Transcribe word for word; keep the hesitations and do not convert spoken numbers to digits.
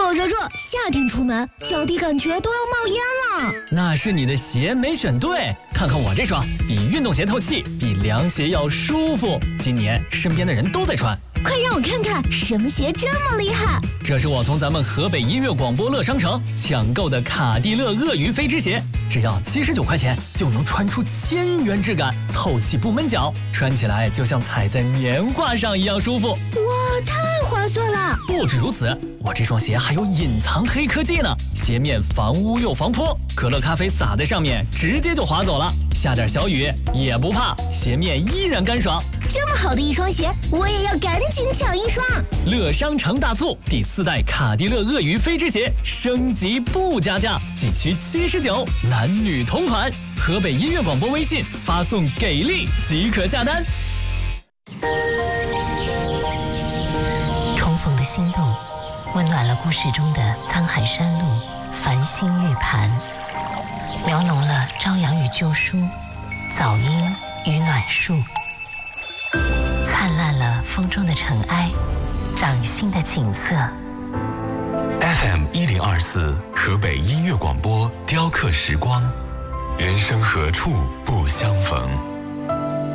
热热热，夏天出门脚底感觉都要冒烟了。 那是你的鞋没选对，看看我这双，比运动鞋透气，比凉鞋要舒服。今年身边的人都在穿， 快让我看看什么鞋这么厉害！ 这是我从咱们河北音乐广播乐商城抢购的卡地勒鳄鱼飞织鞋，只要七十九块钱就能穿出千元质感，透气不闷脚，穿起来就像踩在棉花上一样舒服。 哇，太划算了！ 不止如此，我这双鞋还有隐藏黑科技呢，鞋面防污又防泼，可乐咖啡洒在上面直接就滑走了，下点小雨也不怕，鞋面依然干爽。 这么好的一双鞋，我也要赶紧抢一双！ 乐商城大促，第四代卡地勒鳄鱼飞织鞋升级不加价，仅需七十九，男女同款。河北音乐广播微信发送给力即可下单。 重逢的心动，温暖了故事中的沧海山路、繁星玉盘，描浓了朝阳与旧书、早莺与暖树，灿烂了风中的尘埃，掌心的景色。 F M 一零二四河北音乐广播雕刻时光，人生何处不相逢。